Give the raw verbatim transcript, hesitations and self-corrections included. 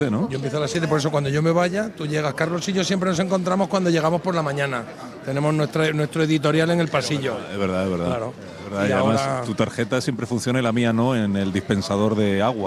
¿no? Yo empiezo a las siete, por eso cuando yo me vaya, tú llegas. Carlos y yo siempre nos encontramos cuando llegamos por la mañana. Tenemos nuestra, nuestro editorial en el pasillo. Es verdad, es verdad. Claro. Es verdad. Y Y además ahora- tu tarjeta siempre funciona y la mía no en el dispensador de agua.